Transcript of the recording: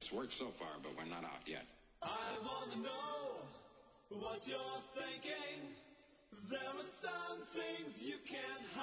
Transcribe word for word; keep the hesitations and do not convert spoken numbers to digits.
It's worked so far, but we're not out yet. I wanna know what you're thinking. There are some things you can't